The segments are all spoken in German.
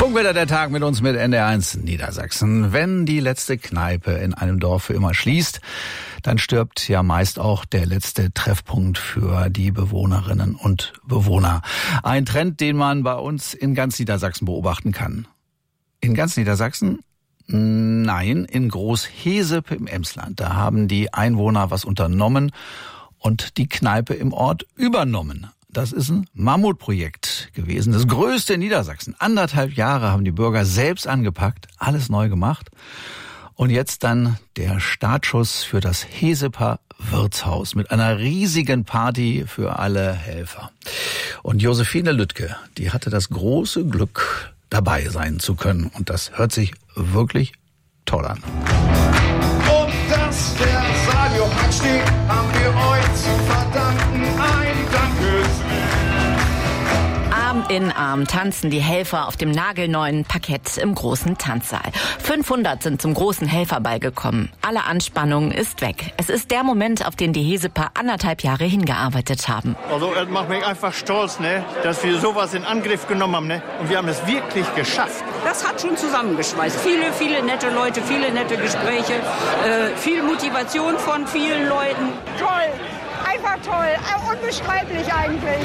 Funkwetter der Tag mit uns mit NDR1 Niedersachsen. Wenn die letzte Kneipe in einem Dorf für immer schließt, dann stirbt ja meist auch der letzte Treffpunkt für die Bewohnerinnen und Bewohner. Ein Trend, den man bei uns in ganz Niedersachsen beobachten kann. In ganz Niedersachsen? Nein, in Großhesep im Emsland. Da haben die Einwohner was unternommen und die Kneipe im Ort übernommen. Das ist ein Mammutprojekt gewesen, das größte in Niedersachsen. 1,5 Jahre haben die Bürger selbst angepackt, alles neu gemacht. Und jetzt dann der Startschuss für das Heseper Wirtshaus mit einer riesigen Party für alle Helfer. Und Josephine Lüttke, die hatte das große Glück, dabei sein zu können. Und das hört sich wirklich toll an. Und dass der Radiopack steht, haben wir euch zu verdanken. Ein Dankeslied. Arm in Arm tanzen die Helfer auf dem nagelneuen Parkett im großen Tanzsaal. 500 sind zum großen Helferball gekommen. Alle Anspannung ist weg. Es ist der Moment, auf den die Heseper 1,5 Jahre hingearbeitet haben. Also es macht mich einfach stolz, dass wir sowas in Angriff genommen haben. Und wir haben es wirklich geschafft. Das hat schon zusammengeschweißt. Viele, viele nette Leute, viele nette Gespräche, viel Motivation von vielen Leuten. Toll, einfach toll, unbeschreiblich eigentlich.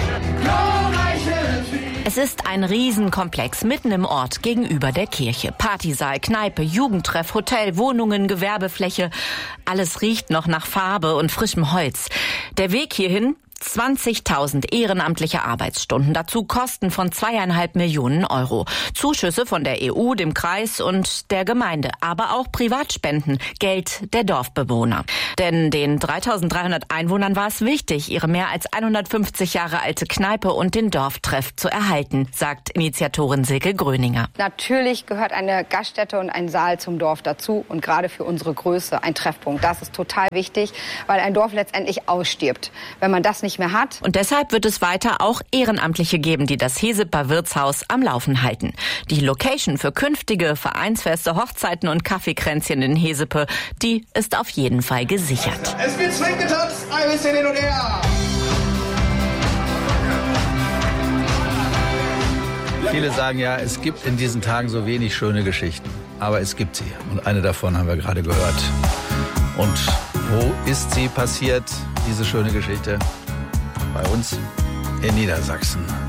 Es ist ein Riesenkomplex mitten im Ort gegenüber der Kirche. Partysaal, Kneipe, Jugendtreff, Hotel, Wohnungen, Gewerbefläche. Alles riecht noch nach Farbe und frischem Holz. Der Weg hierhin: 20.000 ehrenamtliche Arbeitsstunden, dazu Kosten von 2,5 Millionen Euro. Zuschüsse von der EU, dem Kreis und der Gemeinde, aber auch Privatspenden, Geld der Dorfbewohner. Denn den 3.300 Einwohnern war es wichtig, ihre mehr als 150 Jahre alte Kneipe und den Dorftreff zu erhalten, sagt Initiatorin Silke Gröninger. Natürlich gehört eine Gaststätte und ein Saal zum Dorf dazu und gerade für unsere Größe ein Treffpunkt. Das ist total wichtig, weil ein Dorf letztendlich ausstirbt, wenn man das nicht mehr hat. Und deshalb wird es weiter auch Ehrenamtliche geben, die das Heseper Wirtshaus am Laufen halten. Die Location für künftige Vereinsfeste, Hochzeiten und Kaffeekränzchen in Hesepe, die ist auf jeden Fall gesichert. Es wird zwingend getanzt, ein bisschen hin und her. Viele sagen ja, es gibt in diesen Tagen so wenig schöne Geschichten. Aber es gibt sie. Und eine davon haben wir gerade gehört. Und wo ist sie passiert, diese schöne Geschichte? Bei uns in Niedersachsen.